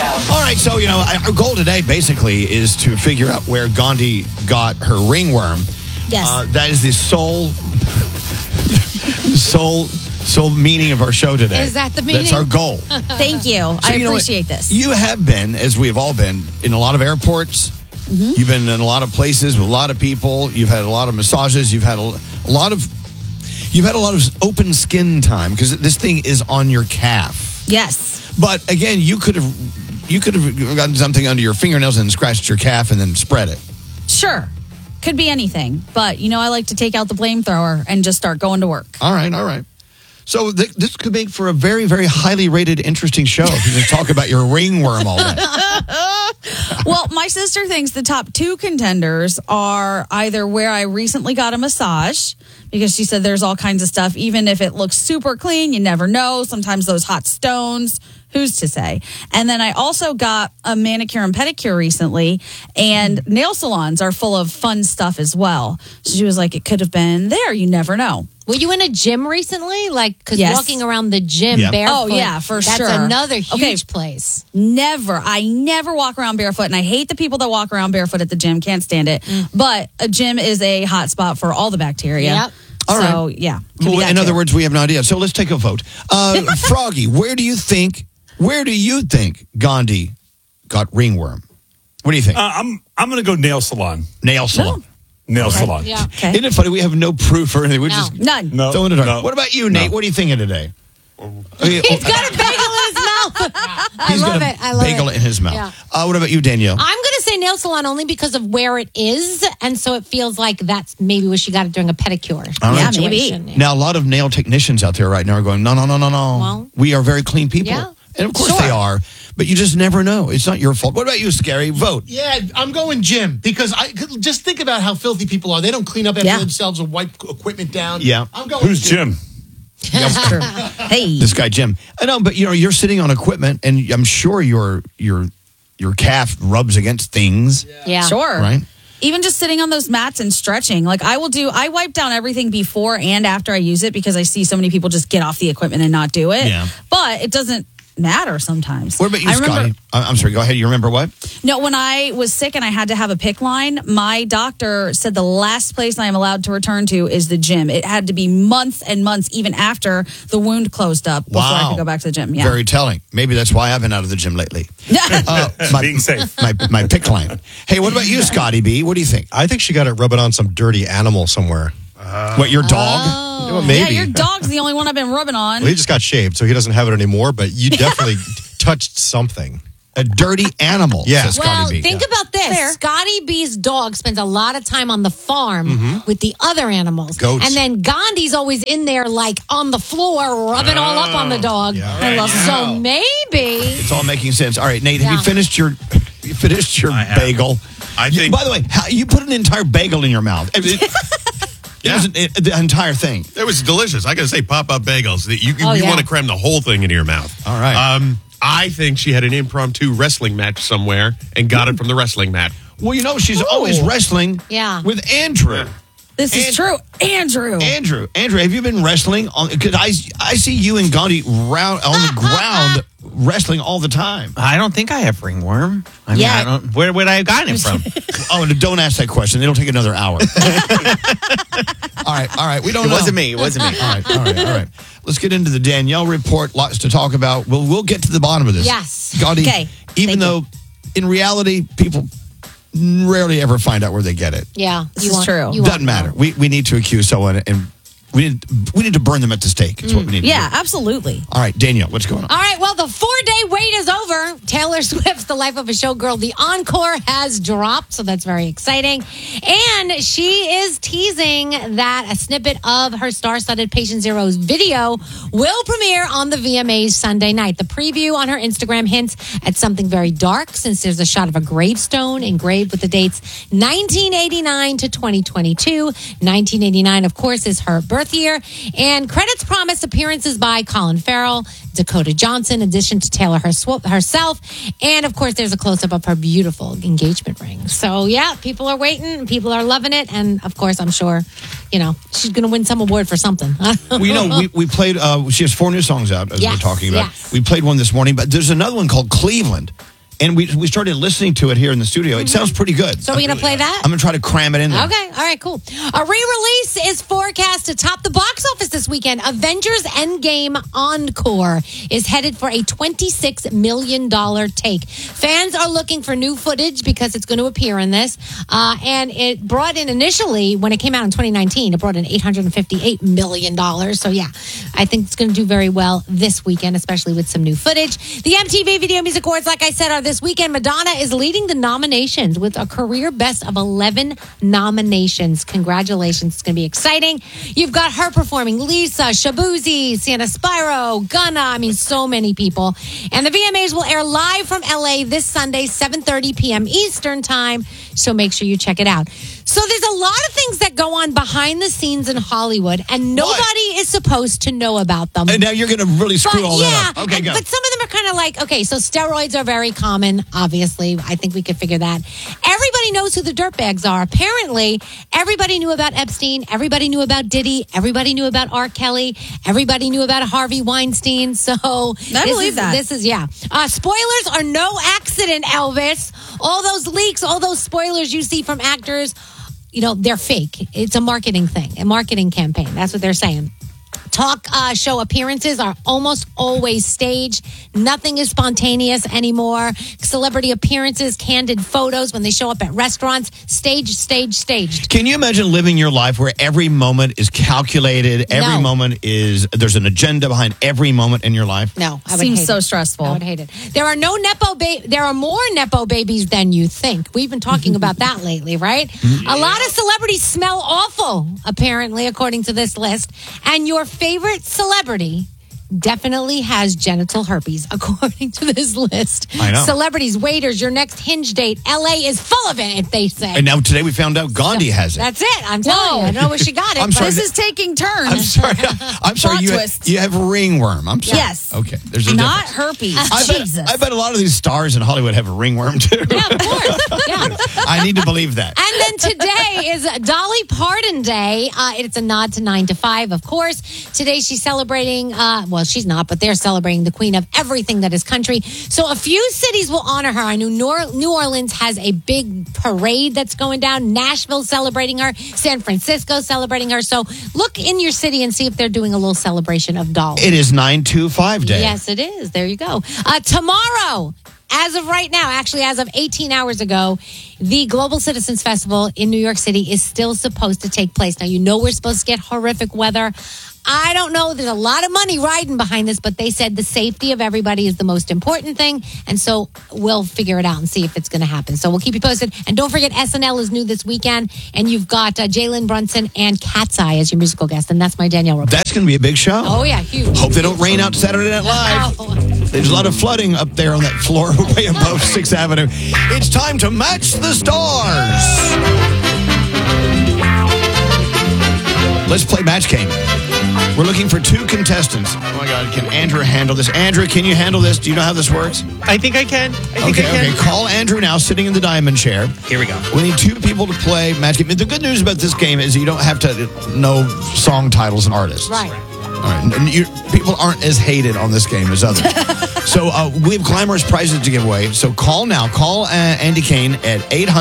Show. All right, so, our goal today basically is to figure out where Gandhi got her ringworm. Yes. That is the sole meaning of our show today. Is that the meaning? That's our goal. Thank you. I appreciate this. You have been, as we have all been, in a lot of airports. Mm-hmm. You've been in a lot of places with a lot of people. You've had a lot of massages. You've had a lot of open skin time because this thing is on your calf. Yes. But again, you could have gotten something under your fingernails and scratched your calf and then spread it. Sure. Could be anything. But, I like to take out the flamethrower and just start going to work. All right. So this could make for a very, very highly rated, interesting show. You can talk about your ringworm all day. Well, my sister thinks the top 2 contenders are either where I recently got a massage, because she said there's all kinds of stuff. Even if it looks super clean, you never know. Sometimes those hot stones, who's to say? And then I also got a manicure and pedicure recently, and nail salons are full of fun stuff as well. So she was like, it could have been there. You never know. Were you in a gym recently? Because Yes. walking around the gym barefoot. Oh, yeah, for sure. That's another huge place. Never. I never walk around barefoot, and I hate the people that walk around barefoot at the gym. Can't stand it. But a gym is a hot spot for all the bacteria. Yep. All right. So, yeah. Well, in other words, we have no idea. So let's take a vote. Froggy, where do you think Gandhi got ringworm? What do you think? I'm going to go nail salon. Nail salon. Nail salon. Yeah. Okay. Isn't it funny? We have no proof or anything. We're No. just None. No. throwing it out. No. What about you, Nate? No. What are you thinking today? He's got a bagel in his mouth. I love it. I love bagel it. in his mouth. Yeah. What about you, Danielle? I'm going to say nail salon only because of where it is. And so it feels like that's maybe where she got it during a pedicure. All right. Yeah, situation. maybe. Now, a lot of nail technicians out there right now are going, no. Well, we are very clean people. Yeah. And of course Sure. they are. But you just never know. It's not your fault. What about you, Scary? Vote. Yeah, I'm going gym because I just think about how filthy people are. They don't clean up after themselves or wipe equipment down. Yeah. I'm going Who's Jim? That's true. Hey. This guy, Jim. I know, but you're sitting on equipment, and I'm sure your calf rubs against things. Yeah. Sure. Right? Even just sitting on those mats and stretching. Like I wipe down everything before and after I use it because I see so many people just get off the equipment and not do it. Yeah. But it doesn't matter sometimes. What about you, Scotty? I'm sorry, go ahead. You remember what? No, when I was sick and I had to have a PICC line, my doctor said the last place I am allowed to return to is the gym. It had to be months and months, even after the wound closed up, before I could go back to the gym. Yeah. Very telling. Maybe that's why I've been out of the gym lately. Being safe. My PICC line. Hey, what about you, Scotty B? What do you think? I think she got it rubbing on some dirty animal somewhere. What, your dog? Well, maybe. Yeah, your dog's the only one I've been rubbing on. Well, he just got shaved, so he doesn't have it anymore, but you definitely touched something. A dirty animal, says Scotty Well, B. think about this. Fair. Scotty B's dog spends a lot of time on the farm with the other animals. Goats. And then Gandhi's always in there, like, on the floor, rubbing all up on the dog. Yeah. I love So maybe. It's all making sense. All right, Nate, have Yeah. you finished your bagel? I think. By the way, you put an entire bagel in your mouth. It was the entire thing. It was delicious. I got to say, pop-up bagels. You yeah. want to cram the whole thing into your mouth. All right. I think she had an impromptu wrestling match somewhere and got it from the wrestling mat. Well, she's always wrestling with Andrew. This is true. Andrew, have you been wrestling? Because I see you and Gandhi on the ground wrestling all the time. I don't think I have ringworm. I mean, Yeah. I don't. Where would I have gotten it from? Oh, and don't ask that question. It'll take another hour. All right. We don't know. It wasn't me. All right. Let's get into the Danielle report. Lots to talk about. We'll get to the bottom of this. Yes. Gandhi, Okay. even though in reality, people rarely ever find out where they get it. Yeah. This is true. Doesn't matter. We need to accuse someone, and we need to burn them at the stake. It's what we need to Yeah, do. absolutely. All right, Danielle, what's going on? All right, well, the 4-day wait is over. Taylor Swift's The Life of a Showgirl, the encore has dropped, so that's very exciting. And she is teasing that a snippet of her star-studded Patient Zero's video will premiere on the VMAs Sunday night. The preview on her Instagram hints at something very dark, since there's a shot of a gravestone engraved with the dates 1989 to 2022. 1989, of course, is her birth year, and credits promise appearances by Colin Farrell, Dakota Johnson, in addition to Taylor herself, and of course there's a close-up of her beautiful engagement ring. So yeah, people are waiting, people are loving it, and of course I'm sure, she's going to win some award for something. We played, she has 4 new songs out, as we're talking about. Yes. We played one this morning, but there's another one called Cleveland. and we started listening to it here in the studio. It sounds pretty good. So we're going to play that? I'm going to try to cram it in there. Okay. All right, cool. A re-release is forecast to top the box office this weekend. Avengers Endgame Encore is headed for a $26 million take. Fans are looking for new footage because it's going to appear in this. And it brought in initially, when it came out in 2019, it brought in $858 million. So yeah, I think it's going to do very well this weekend, especially with some new footage. The MTV Video Music Awards, like I said, are this weekend. Madonna is leading the nominations with a career best of 11 nominations. Congratulations. It's going to be exciting. You've got her performing, Lisa, Shabuzi, Santa Spyro, Gunna. I mean, so many people. And the VMAs will air live from LA this Sunday, 7:30 p.m. Eastern time. So make sure you check it out. So there's a lot of things that go on behind the scenes in Hollywood, and nobody is supposed to know about them. And now you're going to really screw all that up. Okay, go. But some of them are kind of like, okay, so steroids are very common, obviously. I think we could figure that. Everybody knows who the dirtbags are. Apparently, everybody knew about Epstein. Everybody knew about Diddy. Everybody knew about R. Kelly. Everybody knew about Harvey Weinstein. So I believe that. This is, yeah. Spoilers are no accident, Elvis. All those leaks, all those spoilers you see from actors, you know, they're fake. It's a marketing thing, a marketing campaign. That's what they're saying. Talk show appearances are almost always staged. Nothing is spontaneous anymore. Celebrity appearances, candid photos when they show up at restaurants, staged. Can you imagine living your life where every moment is calculated? Every moment there's an agenda behind every moment in your life? No, I would Seems hate so it. stressful. I would hate it. There are more nepo babies than you think. We've been talking about that lately, right? A lot of celebrities smell awful, apparently, according to this list. And your favorite celebrity definitely has genital herpes, according to this list. I know. Celebrities, waiters, your next hinge date. LA is full of it, if they say. And now today we found out Gandhi has it. That's it. I'm telling you. I don't know where she got it. I'm but sorry. This is taking turns. I'm sorry. I'm sorry. Plot You twist. have ringworm. I'm sorry. Yes. Okay. There's a Not difference. herpes. Jesus. I bet a lot of these stars in Hollywood have ringworm too. Yeah, of course. Yeah. I need to believe that. And then today is Dolly Parton Day. It's a nod to 9 to 5, of course. Today she's celebrating, well, she's not, but they're celebrating the queen of everything that is country. So a few cities will honor her. I know New Orleans has a big parade that's going down. Nashville celebrating her. San Francisco celebrating her. So look in your city and see if they're doing a little celebration of Dolly. It is 925 Day. Yes, it is. There you go. Tomorrow, as of right now, actually as of 18 hours ago, the Global Citizens Festival in New York City is still supposed to take place. Now, you know we're supposed to get horrific weather. I don't know. There's a lot of money riding behind this, but they said the safety of everybody is the most important thing. And so we'll figure it out and see if it's going to happen. So we'll keep you posted. And don't forget, SNL is new this weekend. And you've got Jalen Brunson and Cat's Eye as your musical guest. And that's my Danielle report. That's going to be a big show. Oh, yeah, huge. Hope they don't rain out Saturday Night Live. Wow. There's a lot of flooding up there on that floor way above 6th Avenue. It's time to match the stars. Let's play Match Game. We're looking for 2 contestants. Oh, my God. Can Andrew handle this? Andrew, can you handle this? Do you know how this works? I think I can. Okay. Call Andrew now, sitting in the diamond chair. Here we go. We need 2 people to play Match Game. The good news about this game is you don't have to know song titles and artists. Right. All right. And people aren't as hated on this game as others. So we have glamorous prizes to give away. So call now. Call Andy Kane at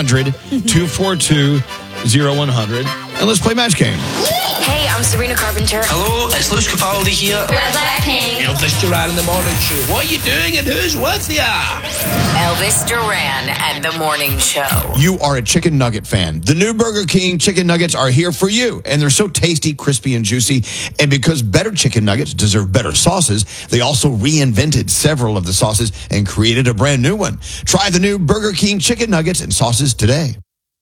800-242-0100. And let's play Match Game. Hey, I'm Sabrina Carpenter. Hello, it's Lewis Capaldi here. Red Blackpink. Elvis Duran in the morning show. What are you doing and who's with ya? Elvis Duran and the Morning Show. You are a chicken nugget fan. The new Burger King chicken nuggets are here for you. And they're so tasty, crispy, and juicy. And because better chicken nuggets deserve better sauces, they also reinvented several of the sauces and created a brand new one. Try the new Burger King chicken nuggets and sauces today.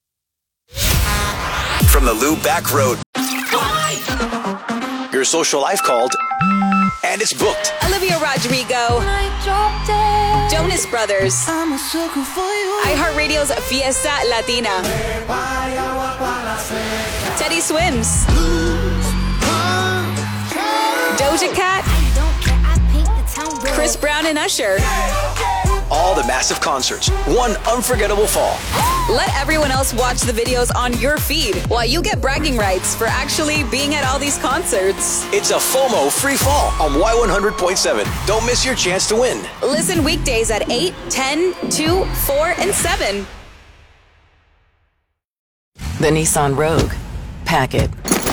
From the Lou Back Road. Your social life called, and it's booked. Olivia Rodrigo, Jonas Brothers, iHeartRadio's Fiesta Latina, Teddy Swims, Doja Cat, Chris Brown and Usher. all the massive concerts. One unforgettable fall. Let everyone else watch the videos on your feed while you get bragging rights for actually being at all these concerts. It's a FOMO free fall on Y100.7. Don't miss your chance to win. Listen weekdays at 8, 10, 2, 4, and 7. The Nissan Rogue. Pack it.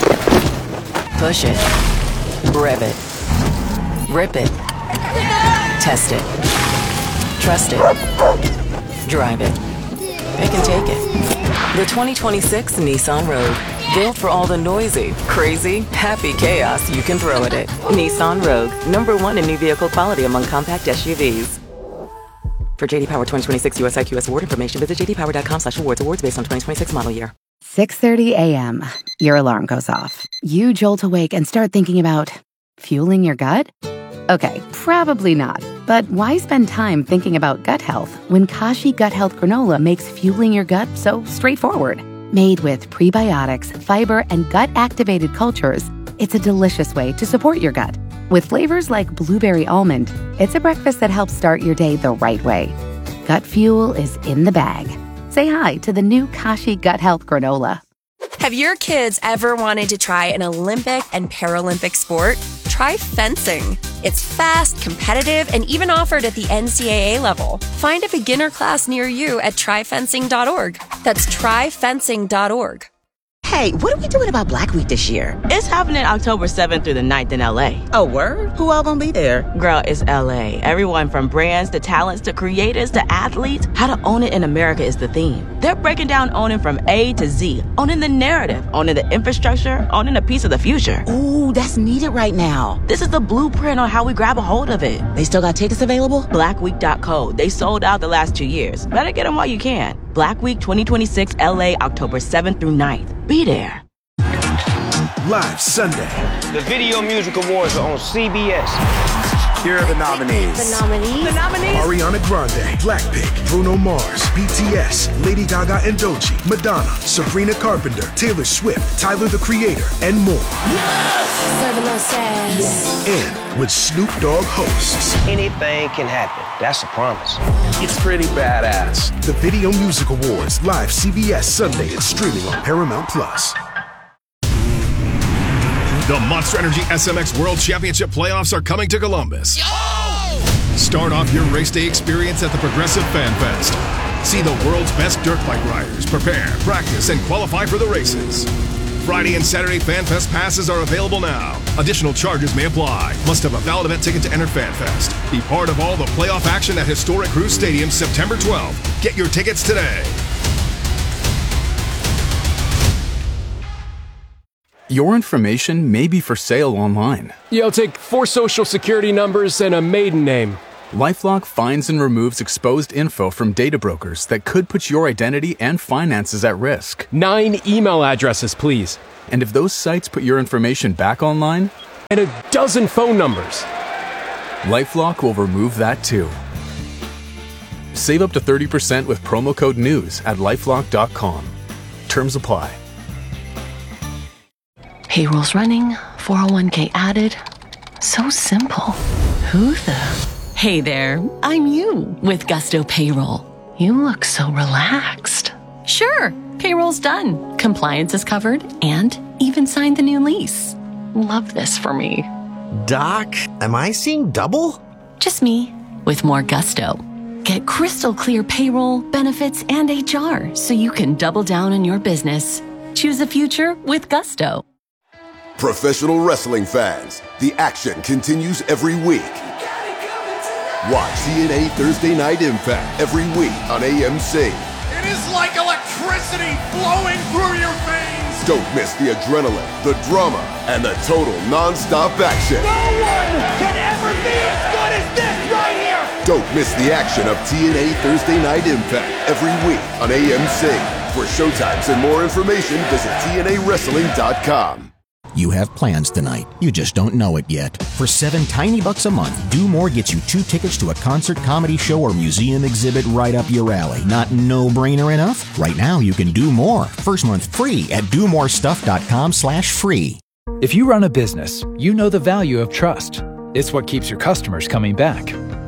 Push it. Rev it. Rip it. Test it. Trust it. Drive it. It can take it. The 2026 Nissan Rogue. Built for all the noisy, crazy, happy chaos you can throw at it. Nissan Rogue. #1 in new vehicle quality among compact SUVs. For JD Power 2026 US IQS award information, visit jdpower.com/awards. Awards based on 2026 model year. 6:30 a.m. Your alarm goes off. You jolt awake and start thinking about fueling your gut? Okay, probably not. But why spend time thinking about gut health when Kashi Gut Health Granola makes fueling your gut so straightforward? Made with prebiotics, fiber, and gut-activated cultures, it's a delicious way to support your gut. With flavors like blueberry almond, it's a breakfast that helps start your day the right way. Gut fuel is in the bag. Say hi to the new Kashi Gut Health Granola. Have your kids ever wanted to try an Olympic and Paralympic sport? Try fencing. It's fast, competitive, and even offered at the NCAA level. Find a beginner class near you at tryfencing.org. That's tryfencing.org. Hey, what are we doing about Black Week this year? It's happening October 7th through the 9th in LA. Oh, word? Who all gonna be there? Girl, it's LA. Everyone from brands to talents to creators to athletes. How to own it in America is the theme. They're breaking down owning from A to Z. Owning the narrative, owning the infrastructure, owning a piece of the future. Ooh, that's needed right now. This is the blueprint on how we grab a hold of it. They still got tickets available? Blackweek.co. They sold out the last 2 years. Better get them while you can. Black Week 2026 LA, October 7th through 9th. Be there. Live Sunday. The Video Music Awards are on CBS. Here are the nominees. Ariana Grande, Blackpink, Bruno Mars, BTS, Lady Gaga and Doechii, Madonna, Sabrina Carpenter, Taylor Swift, Tyler the Creator, and more. And with Snoop Dogg hosts. Anything can happen. That's a promise. It's pretty badass. The Video Music Awards, live CBS Sunday and streaming on Paramount+. The Monster Energy SMX World Championship playoffs are coming to Columbus. Start off your race day experience at the Progressive Fan Fest. See the world's best dirt bike riders prepare, practice, and qualify for the races. Friday and Saturday Fan Fest passes are available now. Additional charges may apply. Must have a valid event ticket to enter Fan Fest. Be part of all the playoff action at historic Cruise Stadium September 12th. Get your tickets today. Your information may be for sale online. Yeah, I'll take 4 social security numbers and a maiden name. LifeLock finds and removes exposed info from data brokers that could put your identity and finances at risk. 9 email addresses, please. And if those sites put your information back online? And a dozen phone numbers. LifeLock will remove that too. Save up to 30% with promo code NEWS at LifeLock.com. Terms apply. Payroll's running, 401k added. So simple. Who the? Hey there, I'm you with Gusto Payroll. You look so relaxed. Sure, payroll's done. Compliance is covered and even signed the new lease. Love this for me. Doc, am I seeing double? Just me with more Gusto. Get crystal clear payroll, benefits, and HR so you can double down on your business. Choose a future with Gusto. Professional wrestling fans, the action continues every week. Watch TNA Thursday Night Impact every week on AMC. It is like electricity flowing through your veins. Don't miss the adrenaline, the drama, and the total non-stop action. No one can ever be as good as this right here. Don't miss the action of TNA Thursday Night Impact every week on AMC. For showtimes and more information, visit TNAWrestling.com. You have plans tonight. You just don't know it yet. For $7 tiny bucks a month, Do More gets you 2 tickets to a concert, comedy show, or museum exhibit right up your alley. Not no-brainer enough? Right now, you can do more. First month free at domorestuff.com/free. If you run a business, you know the value of trust. It's what keeps your customers coming back.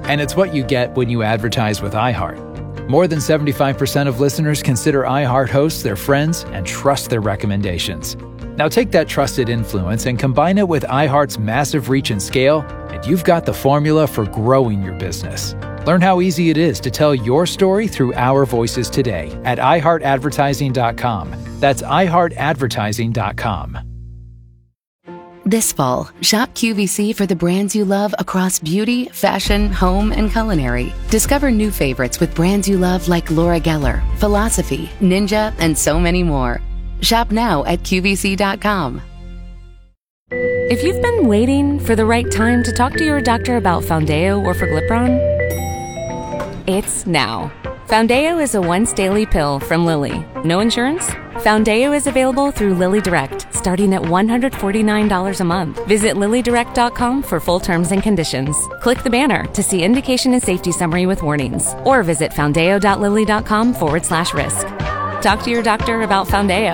And it's what you get when you advertise with iHeart. More than 75% of listeners consider iHeart hosts their friends and trust their recommendations. Now take that trusted influence and combine it with iHeart's massive reach and scale, and you've got the formula for growing your business. Learn how easy it is to tell your story through our voices today at iHeartAdvertising.com. That's iHeartAdvertising.com. This fall, shop QVC for the brands you love across beauty, fashion, home, and culinary. Discover new favorites with brands you love like Laura Geller, Philosophy, Ninja, and so many more. Shop now at QVC.com. If you've been waiting for the right time to talk to your doctor about Foundeo or Forglipron, it's now. Foundeo is a once-daily pill from Lilly. No insurance? Foundeo is available through Lilly Direct, starting at $149 a month. Visit LillyDirect.com for full terms and conditions. Click the banner to see indication and safety summary with warnings, or visit foundeo.lilly.com/risk. Talk to your doctor about Foundeo.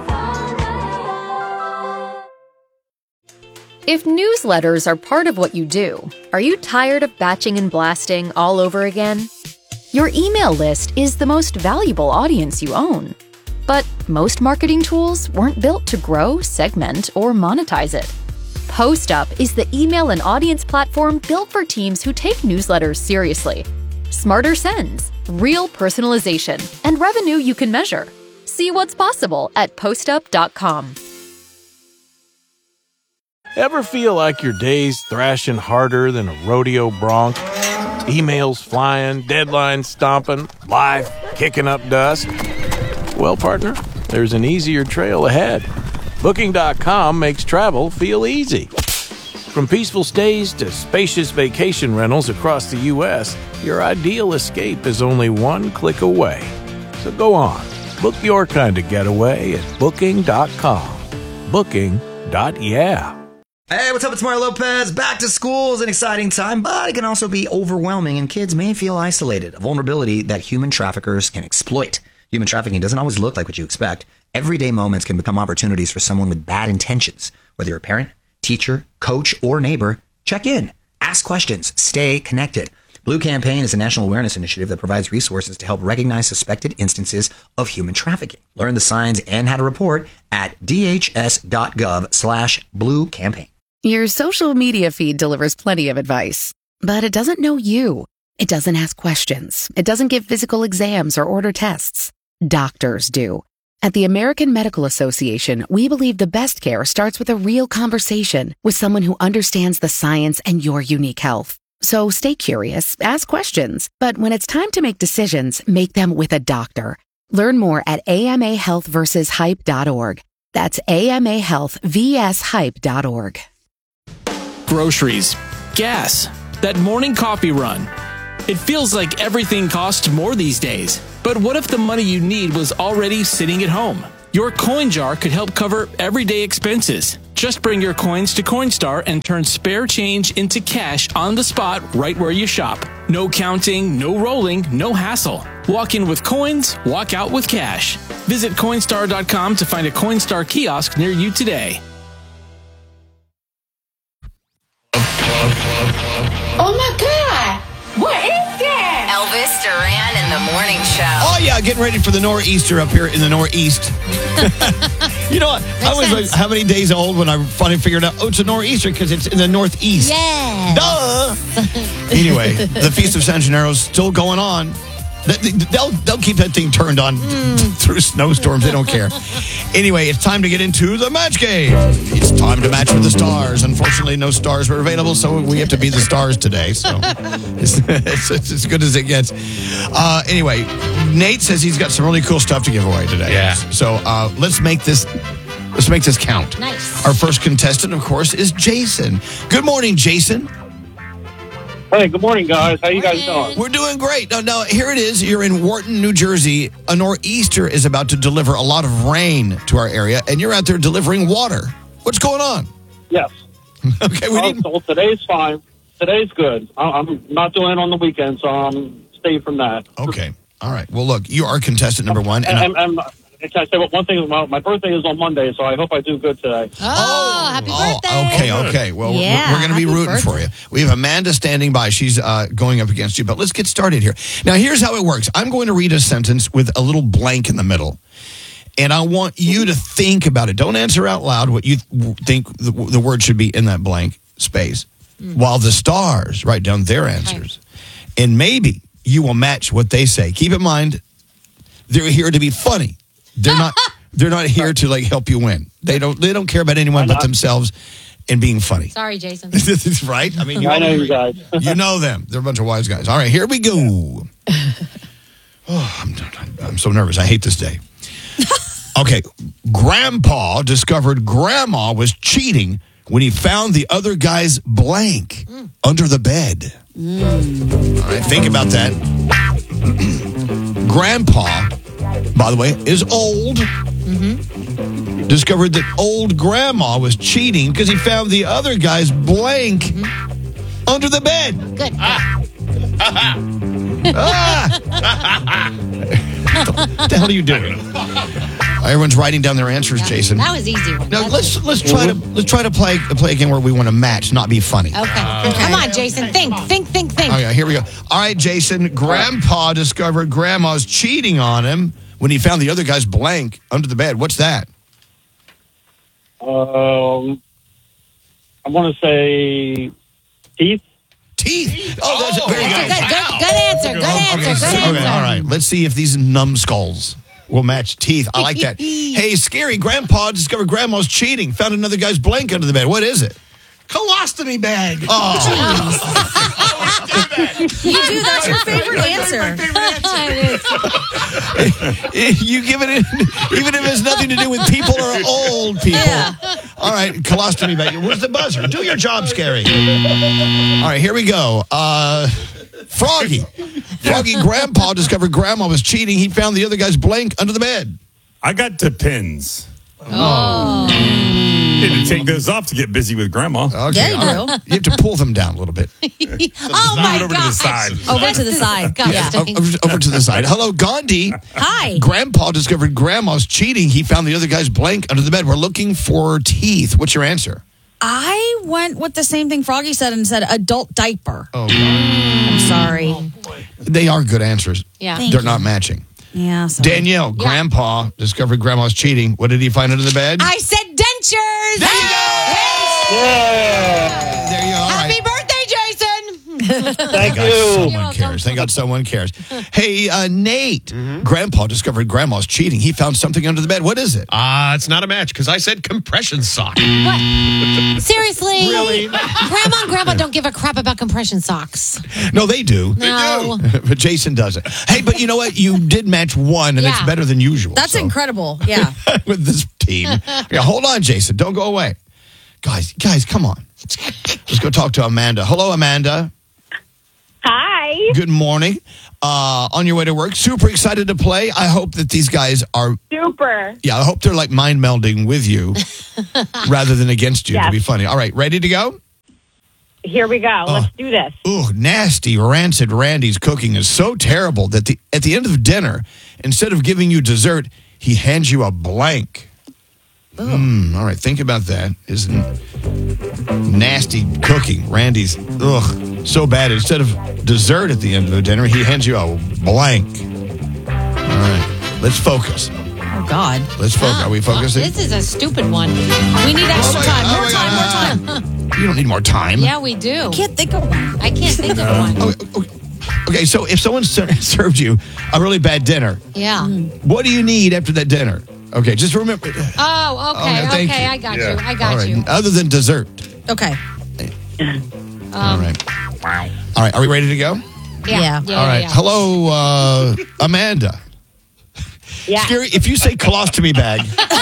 If newsletters are part of what you do, are you tired of batching and blasting all over again? Your email list is the most valuable audience you own. But most marketing tools weren't built to grow, segment, or monetize it. PostUp is the email and audience platform built for teams who take newsletters seriously. Smarter sends, real personalization, and revenue you can measure. See what's possible at postup.com. Ever feel like your day's thrashing harder than a rodeo bronc? Emails flying, deadlines stomping, life kicking up dust? Well, partner, there's an easier trail ahead. Booking.com makes travel feel easy. From peaceful stays to spacious vacation rentals across the U.S., your ideal escape is only one click away. So go on, book your kind of getaway at Booking.com. Booking.yeah. Hey, what's up? It's Mario Lopez. Back to school is an exciting time, but it can also be overwhelming, and kids may feel isolated, a vulnerability that human traffickers can exploit. Human trafficking doesn't always look like what you expect. Everyday moments can become opportunities for someone with bad intentions. Whether you're a parent, teacher, coach, or neighbor, check in, ask questions, stay connected. Blue Campaign is a national awareness initiative that provides resources to help recognize suspected instances of human trafficking. Learn the signs and how to report at dhs.gov/Blue Campaign. Your social media feed delivers plenty of advice, but it doesn't know you. It doesn't ask questions. It doesn't give physical exams or order tests. Doctors do. At the American Medical Association, we believe the best care starts with a real conversation with someone who understands the science and your unique health. So stay curious, ask questions, but when it's time to make decisions, make them with a doctor. Learn more at amahealthversushype.org. That's amahealthvshype.org. Groceries, gas, that morning coffee run. It feels like everything costs more these days. But what if the money you need was already sitting at home? Your coin jar could help cover everyday expenses. Just bring your coins to Coinstar and turn spare change into cash on the spot right where you shop. No counting, no rolling, no hassle. Walk in with coins, walk out with cash. Visit Coinstar.com to find a Coinstar kiosk near you today. Oh my God! What is that? Elvis Duran in the morning show. Oh, yeah, getting ready for the nor'easter up here in the Northeast. You know what? I was like, how many days old when I finally figured out, it's a nor'easter because it's in the Northeast. Yeah. Duh! Anyway, the Feast of San Gennaro's still going on. They'll keep that thing turned on through snowstorms. They don't care. Anyway, it's time to get into the match game. It's time to match with the stars. Unfortunately, no stars were available, so we have to be the stars today. So it's as good as it gets. Anyway, Nate says he's got some really cool stuff to give away today. Yeah. So let's make this count. Nice. Our first contestant, of course, is Jason. Good morning, Jason. Hey, good morning, guys. How you guys doing? We're doing great. Now, here it is. You're in Wharton, New Jersey. A nor'easter is about to deliver a lot of rain to our area, and you're out there delivering water. What's going on? Yes. Okay, so today's fine. Today's good. I'm not doing it on the weekend, so I'm staying from that. Okay. All right. Well, look, you are contestant number one. And can I say one thing? My birthday is on Monday, so I hope I do good today. Oh, happy birthday. Okay. Well, Yeah, we're going to be happy rooting for you. We have Amanda standing by. She's going up against you. But let's get started here. Now, here's how it works. I'm going to read a sentence with a little blank in the middle. And I want you to think about it. Don't answer out loud what you think the word should be in that blank space. While the stars write down their answers. And maybe you will match what they say. Keep in mind, they're here to be funny. They're not here to like help you win. They don't care about anyone but themselves and being funny. Sorry, Jason. Right? I mean, I know you guys. You know them. They're a bunch of wise guys. All right, here we go. I'm so nervous. I hate this day. Okay, Grandpa discovered Grandma was cheating when he found the other guy's blank under the bed. All right, think about that. Grandpa, by the way, is old. Discovered that old Grandma was cheating because he found the other guy's blank under the bed. Good. What the hell are you doing? Everyone's writing down their answers, Jason. That was easy one. Now let's try to play again where we want to match, not be funny. Okay. Come on, Jason. Think. Okay, here we go. All right, Jason. Grandpa discovered Grandma's cheating on him when he found the other guy's blank under the bed. What's that? I want to say teeth. Teeth. Oh, that's very good. Good answer. Good answer. Okay, all right. Let's see if these numbskulls will match teeth. I like that. Hey, Scary, Grandpa discovered Grandma's cheating. Found another guy's blank under the bed. What is it? Colostomy bag. Oh. You do. That's your favorite answer. You give it in, even if it has nothing to do with people or old people. Yeah. All right, colostomy bag. Where's the buzzer? Do your job, Scary. All right, here we go. Froggy. Grandpa discovered Grandma was cheating. He found the other guy's blank under the bed. I got Depends. Oh. Had to take those off to get busy with Grandma. Okay, Yeah, you all right. You have to pull them down a little bit. Oh, my over to the side. Over to the side. Yeah. Over to the side. Hello, Gandhi. Hi. Grandpa discovered Grandma's cheating. He found the other guy's blank under the bed. We're looking for teeth. What's your answer? I went with the same thing Froggy said and said adult diaper. Oh, God. I'm sorry. They are good answers. Yeah. They're not matching. Yeah. Sorry. Danielle, Grandpa discovered Grandma's cheating. What did he find under the bed? I said dentures. There you go. There you go. All Happy right. birthday, Jason. Thank you. Someone cares. Thank God someone cares. Hey, Nate. Grandpa discovered Grandma's cheating. He found something under the bed. What is it? It's not a match because I said compression sock. What? Seriously? Really? Grandma and Grandpa don't give a crap about compression socks. No, they do. No. But Jason doesn't. Hey, but you know what? You did match one, and it's better than usual. That's incredible. Yeah. With this team. Yeah, hold on, Jason. Don't go away. Guys, come on. Let's go talk to Amanda. Hello, Amanda. Hi. Good morning. On your way to work. Super excited to play. I hope that these guys are... Super. Yeah, I hope they're like mind melding with you rather than against you to be funny. All right, ready to go? Here we go. Let's do this. Ooh, nasty, rancid Randy's cooking is so terrible that at the end of dinner, instead of giving you dessert, he hands you a blank. All right, think about that. Isn't nasty cooking. Randy's, so bad. Instead of dessert at the end of the dinner, he hands you a blank. All right, let's focus. Oh, God. Let's focus. Are we focusing? This is a stupid one. We need extra time. More time. You don't need more time. Yeah, we do. Can't think of one. I can't think of one. Okay, so if someone served you a really bad dinner, Yeah. what do you need after that dinner? Okay, just remember. Oh, okay. thank Okay, you. I got Yeah. you. I got All right, you. other than dessert. Okay. All right. All right, are we ready to go? Yeah. All right. Hello, Amanda. Yeah. Scary, if you say colostomy bag.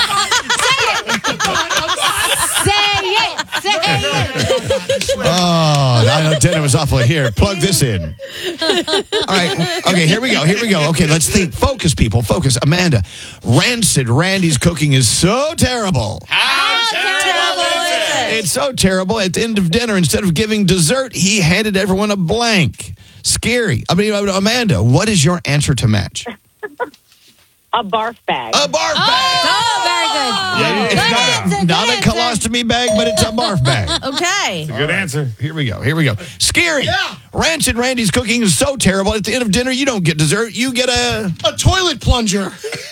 Say it. Oh, I know dinner was awful. Here, plug this in. All right. Okay, here we go. Okay, let's think. Focus, people. Focus. Amanda, rancid Randy's cooking is so terrible. How terrible is it? It's so terrible. At the end of dinner, instead of giving dessert, he handed everyone a blank. Scary. Amanda, what is your answer to match? A barf bag. A barf bag. Oh, very good. Yeah, it's not a colostomy bag, but it's a barf bag. Okay. It's a good answer. Here we go. Scary. Rancid Randy's cooking is so terrible. At the end of dinner, you don't get dessert. You get a toilet plunger.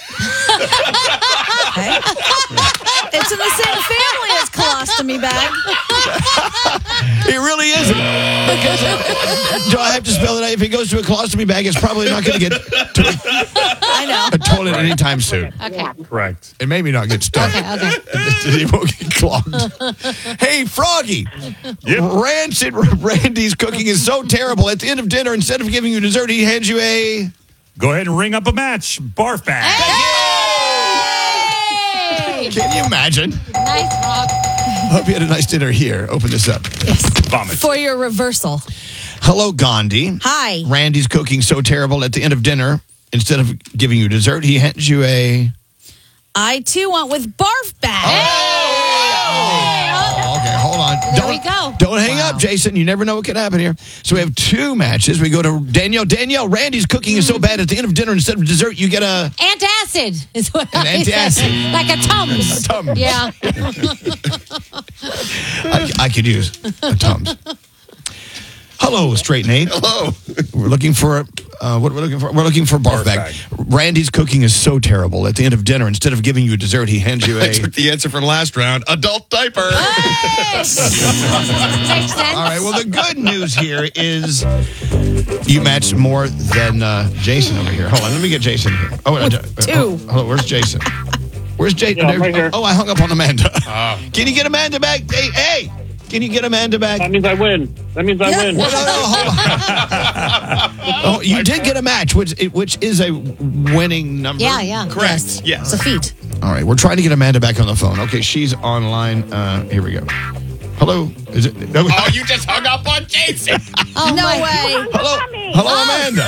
It's in the same family as colostomy bag. It really isn't. Do I have to spell it out? If it goes to a colostomy bag, it's probably not going to get to a toilet anytime soon. Okay. Correct. And maybe not get stuck. Okay. It won't get clogged. Hey, Froggy. Rancid Randy's cooking is so terrible. At the end of dinner, instead of giving you dessert, he hands you a... Go ahead and ring up a match. Barf bag. Hey! Can you imagine? Nice, Rob. Hope you had a nice dinner here. Open this up. Vomit. For your reversal. Hello, Gandhi. Hi. Randy's cooking so terrible. At the end of dinner, instead of giving you dessert, he hands you a... I, too, went with barf bag. Oh, okay, hold on. There we go. Don't hang up, Jason. You never know what could happen here. So we have two matches. We go to Danielle. Danielle, Randy's cooking is so bad. At the end of dinner, instead of dessert, you get a... Antacid is what An I said. antacid. Like a Tums. A Tums. Yeah. I could use a Tums. Hello, Straight Nate. Hello. We're looking for what we're looking for. We're looking for a barf bag. Randy's cooking is so terrible. At the end of dinner, instead of giving you a dessert, he hands you I a... took the answer from last round. Adult diaper. Makes sense. All right. Well, the good news here is you matched more than Jason over here. Hold on. Let me get Jason here. two. Hello. Where's Jason? Where's Jason? Yeah, I'm right here. Oh, I hung up on Amanda. Can you get Amanda back? Hey. Can you get Amanda back? That means I win. Well, no, hold on. Oh, you did get a match, which is a winning number. Yeah. Correct. Yes. It's a feat. All right, we're trying to get Amanda back on the phone. Okay, she's online. Here we go. Hello. Is it? No. Oh, you just hung up on Jason. Oh, No my way. Hello, Amanda.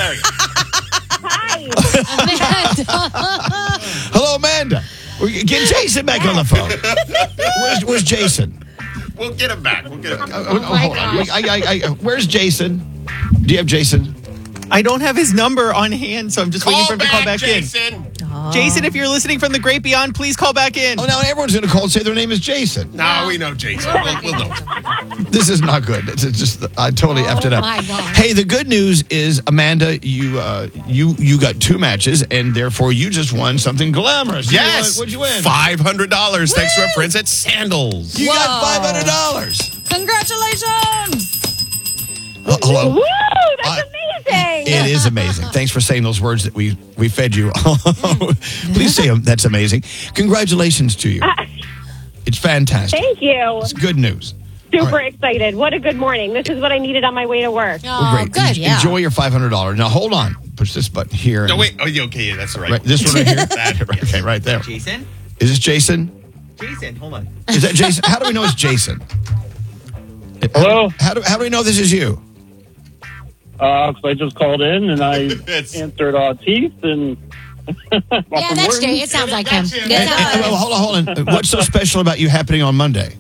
Hello, Amanda. Get Jason back on the phone. Where's Jason? We'll get him back. Hold on. Where's Jason? Do you have Jason? I don't have his number on hand, so I'm just waiting for him to call back Jason. in. Jason, if you're listening from the Great Beyond, please call back in. Oh, now everyone's going to call and say their name is Jason. No, we know Jason. We'll know. This is not good. It's just I totally effed it up. my God. Hey, the good news is, Amanda, you got two matches, and therefore you just won something glamorous. Yes. What'd you win? $500 thanks to our friends at Sandals. You got $500. Congratulations. Hello. Woo! That's amazing. It is amazing. Thanks for saying those words that we fed you. Please say them. That's amazing. Congratulations to you. It's fantastic. Thank you. It's good news. Super excited. What a good morning. This is what I needed on my way to work. Well, great. Good. Yeah. Enjoy your $500. Now, hold on. Push this button here. No, wait. Oh, okay. Yeah, that's the right. This one right here? That, Okay, right there. Jason? Is this Jason? Jason, hold on. Is that Jason? How do we know it's Jason? Hello? How do we know this is you? Because I just called in and I answered Teeth and... Yeah, that's Jay. It sounds like him. Hold on. What's so special about you happening on Monday?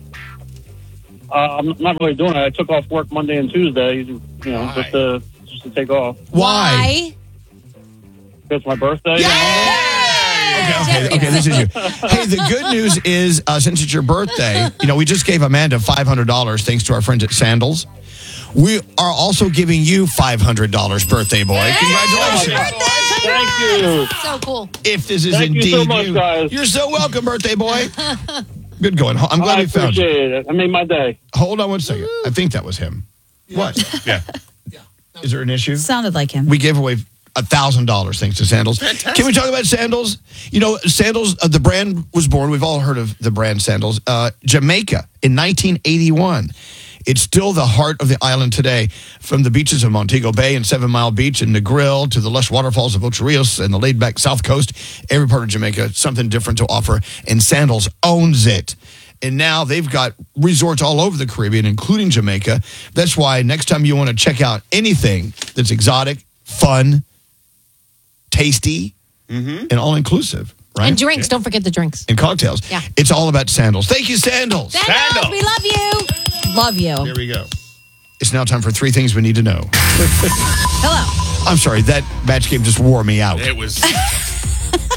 I'm not really doing it. I took off work Monday and Tuesday, just to take off. Why? Because it's my birthday. Okay, this is you. Hey, the good news is, since it's your birthday, we just gave Amanda $500 thanks to our friends at Sandals. We are also giving you $500, birthday boy. Congratulations. Thank you. So cool. If this is Thank you indeed so much, guys. You're so welcome, birthday boy. Good going. I'm glad we found you. I appreciate it. I made my day. Hold on one second. I think that was him. What? Yeah. Is there an issue? Sounded like him. We gave away $1,000 thanks to Sandals. Fantastic. Can we talk about Sandals? Sandals, the brand was born. We've all heard of the brand Sandals. Jamaica in 1981. It's still the heart of the island today, from the beaches of Montego Bay and 7 Mile Beach and Negril to the lush waterfalls of Ocho Rios and the laid-back South Coast. Every part of Jamaica, something different to offer, and Sandals owns it. And now they've got resorts all over the Caribbean, including Jamaica. That's why next time you want to check out anything that's exotic, fun, tasty, and all-inclusive, right? And drinks. Don't forget the drinks. And cocktails. Yeah. It's all about Sandals. Thank you, Sandals. Sandals, we love you. Love you. Here we go. It's now time for 3 things we need to know. Hello. I'm sorry, that match game just wore me out. It was...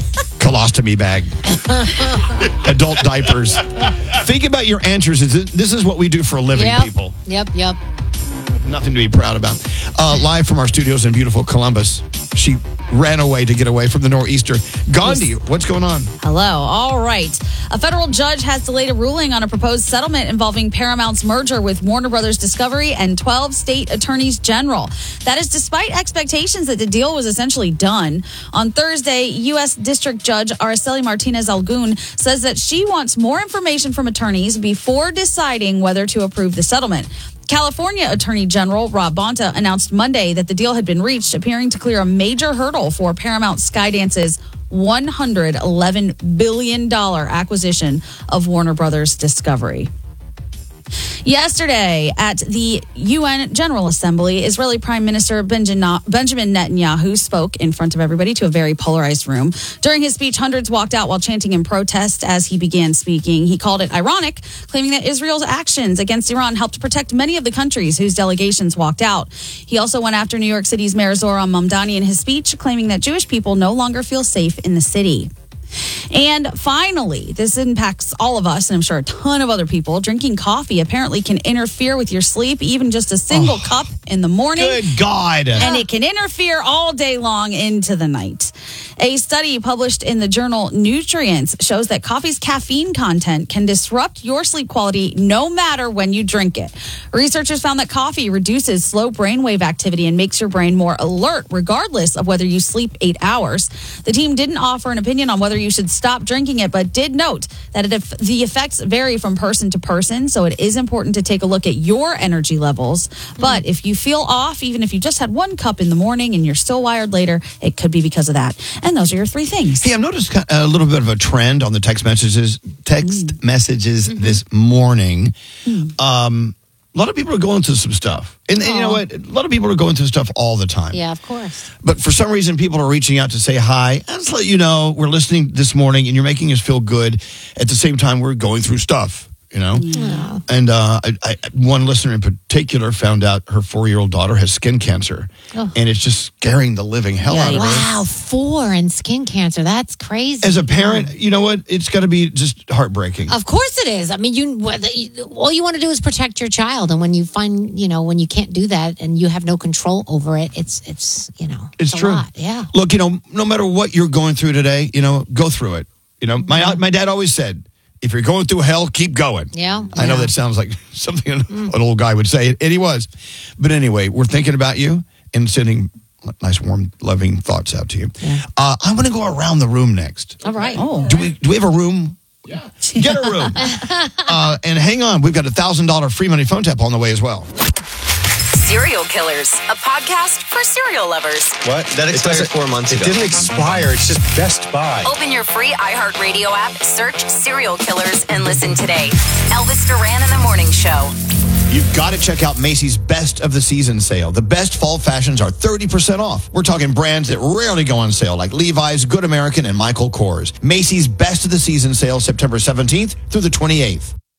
colostomy bag. Adult diapers. Think about your answers. This is what we do for a living, people. Yep. Nothing to be proud about. Live from our studios in beautiful Columbus. She ran away to get away from the nor'easter. Gandhi, what's going on? Hello. All right. A federal judge has delayed a ruling on a proposed settlement involving Paramount's merger with Warner Brothers Discovery and 12 state attorneys general. That is despite expectations that the deal was essentially done. On Thursday, U.S. District Judge Araceli Martinez-Algun says that she wants more information from attorneys before deciding whether to approve the settlement. California Attorney General Rob Bonta announced Monday that the deal had been reached, appearing to clear a major hurdle for Paramount Skydance's $111 billion acquisition of Warner Brothers Discovery. Yesterday, at the UN General Assembly, Israeli Prime Minister Benjamin Netanyahu spoke in front of everybody to a very polarized room. During his speech, hundreds walked out while chanting in protest as he began speaking. He called it ironic, claiming that Israel's actions against Iran helped protect many of the countries whose delegations walked out. He also went after New York City's Mayor Zohran Mamdani in his speech, claiming that Jewish people no longer feel safe in the city. And finally, this impacts all of us, and I'm sure a ton of other people. Drinking coffee apparently can interfere with your sleep, even just a single cup in the morning. Good God. And it can interfere all day long into the night. A study published in the journal Nutrients shows that coffee's caffeine content can disrupt your sleep quality no matter when you drink it. Researchers found that coffee reduces slow brainwave activity and makes your brain more alert, regardless of whether you sleep 8 hours. The team didn't offer an opinion on whether you should stop drinking it, but did note that the effects vary from person to person, so it is important to take a look at your energy levels. But if you feel off, even if you just had 1 cup in the morning and you're still wired later, it could be because of that. And those are your 3 things. Hey, I've noticed a little bit of a trend on the text messages this morning. A lot of people are going through some stuff. And you know what? A lot of people are going through stuff all the time. Yeah, of course. But for some reason, people are reaching out to say hi. I'll just let you know, we're listening this morning and you're making us feel good. At the same time, we're going through stuff, you know? Yeah. And one listener in particular found out her 4-year-old daughter has skin cancer. Oh. And it's just scaring the living hell out of her. Wow, 4 and skin cancer. That's crazy. As a parent, you know what? It's got to be just heartbreaking. Of course it is. I mean, all you want to do is protect your child. And when you find, when you can't do that and you have no control over it, it's It's true. a lot. Yeah. Look, no matter what you're going through today, go through it. My dad always said, if you're going through hell, keep going. Yeah. I know that sounds like something an old guy would say, and he was. But anyway, we're thinking about you and sending nice, warm, loving thoughts out to you. Yeah. I'm going to go around the room next. All right. Do we have a room? Yeah. Get a room. And hang on, we've got a $1,000 free money phone tap on the way as well. Serial Killers, a podcast for serial lovers. What? That expired 4 months ago. It didn't expire. It's just Best Buy. Open your free iHeartRadio app, search Serial Killers, and listen today. Elvis Duran in the Morning Show. You've got to check out Macy's Best of the Season sale. The best fall fashions are 30% off. We're talking brands that rarely go on sale, like Levi's, Good American, and Michael Kors. Macy's Best of the Season sale, September 17th through the 28th.